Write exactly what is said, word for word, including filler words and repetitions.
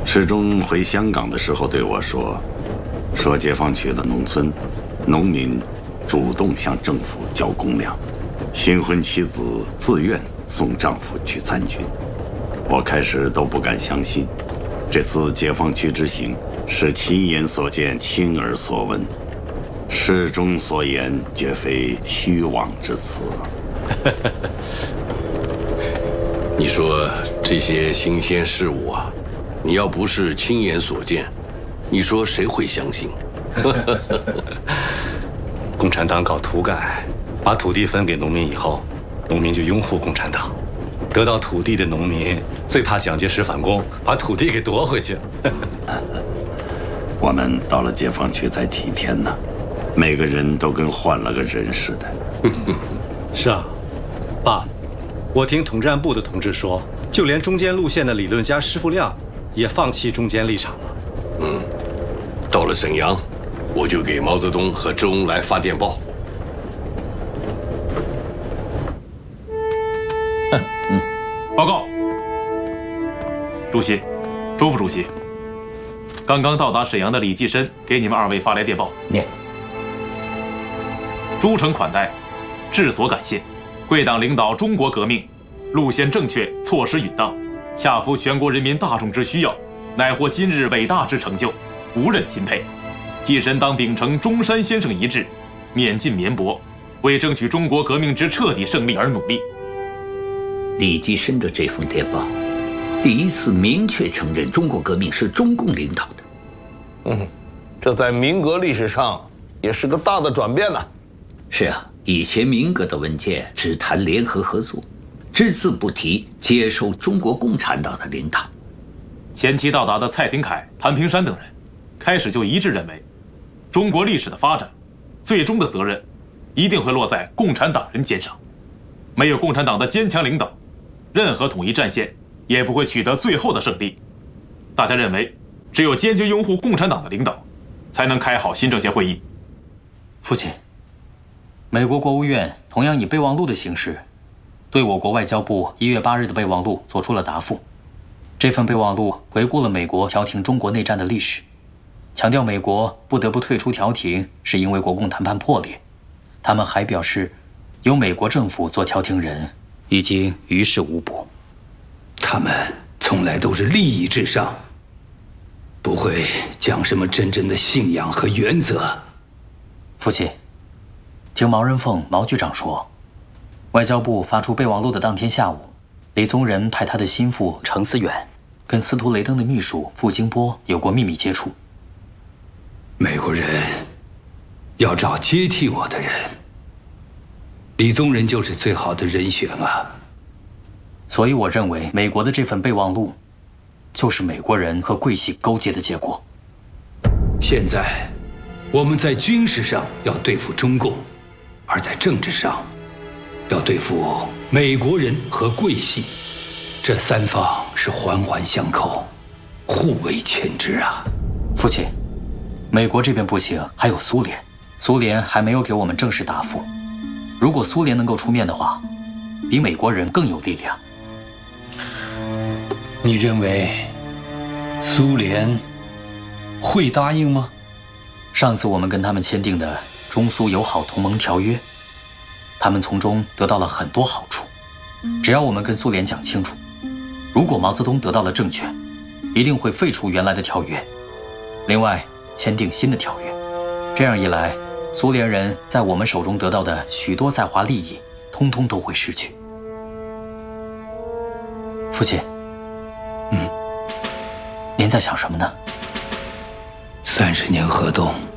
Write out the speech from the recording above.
世忠回香港的时候对我说：“说解放区的农村，农民主动向政府交公粮，新婚妻子自愿送丈夫去参军。”我开始都不敢相信，这次解放区之行是亲眼所见、亲耳所闻，世忠所言绝非虚妄之词。 你说这些新鲜事物啊，你要不是亲眼所见，你说谁会相信？ 共产党搞土改，把土地分给农民以后，农民就拥护共产党。得到土地的农民最怕蒋介石反攻，把土地给夺回去。 我们到了解放区才几天呢，每个人都跟换了个人似的。 是啊，爸，我听统战部的同志说，就连中间路线的理论家施傅亮也放弃中间立场了。 嗯，到了沈阳，我就给毛泽东和周恩来发电报。 嗯，报告，主席，周副主席，刚刚到达沈阳的李济深给你们二位发来电报， 念。 诸诚款待，致所感谢。贵党领导中国革命，路线正确，措施允当，恰符全国人民大众之需要，乃获今日伟大之成就，无人钦佩。济深当秉承中山先生遗志，勉进绵薄，为争取中国革命之彻底胜利而努力。 李济深的这封电报，第一次明确承认中国革命是中共领导的。 嗯，这在民革历史上也是个大的转变呢。 是啊，以前民革的文件只谈联合合作，只字不提接受中国共产党的领导。 前期到达的蔡廷锴、谭平山等人，开始就一致认为，中国历史的发展，最终的责任一定会落在共产党人肩上。没有共产党的坚强领导，任何统一战线也不会取得最后的胜利。大家认为，只有坚决拥护共产党的领导，才能开好新政协会议。 父亲，美国国务院同样以备忘录的形式，对我国外交部一月八日的备忘录作出了答复。这份备忘录回顾了美国调停中国内战的历史，强调美国不得不退出调停是因为国共谈判破裂。他们还表示，由美国政府做调停人已经于事无补。 他们从来都是利益至上，不会讲什么真正的信仰和原则。 父亲，听毛人凤毛局长说，外交部发出备忘录的当天下午，李宗仁派他的心腹程思远跟司徒雷登的秘书傅京波有过秘密接触。 美国人要找接替我的人，李宗仁就是最好的人选啊。 所以我认为，美国的这份备忘录，就是美国人和桂系勾结的结果。 现在，我们在军事上要对付中共，而在政治上，要对付美国人和桂系，这三方是环环相扣，互为牵制啊。 父亲，美国这边不行，还有苏联，苏联还没有给我们正式答复。如果苏联能够出面的话，比美国人更有力量。 你认为苏联会答应吗？ 上次我们跟他们签订的中苏友好同盟条约，他们从中得到了很多好处。只要我们跟苏联讲清楚，如果毛泽东得到了政权，一定会废除原来的条约，另外签订新的条约。这样一来，苏联人在我们手中得到的许多在华利益，通通都会失去。父亲， 嗯， 您在想什么呢？ 三十年河东。